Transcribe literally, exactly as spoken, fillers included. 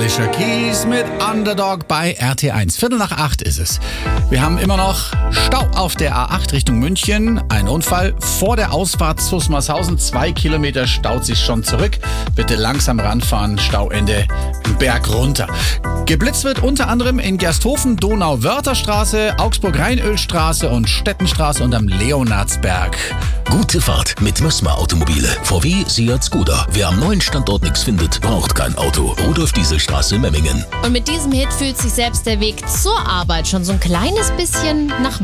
Alicia Keys mit Underdog bei R T eins. Viertel nach acht ist es. Wir haben immer noch Stau auf der A acht Richtung München. Ein Unfall vor der Ausfahrt Zusmarshausen. Zwei Kilometer staut sich schon zurück. Bitte langsam ranfahren. Stauende Berg runter. Geblitzt wird unter anderem in Gersthofen, Donau-Wörtherstraße, Augsburg-Rheinölstraße und Stettenstraße und am Leonardsberg. Gute Fahrt mit Mössmer Automobile. V W, Seat, Skoda. Wer am neuen Standort nichts findet, braucht kein Auto. Rudolf-Diesel-Straße, Memmingen. Und mit diesem Hit fühlt sich selbst der Weg zur Arbeit schon so ein kleines bisschen nach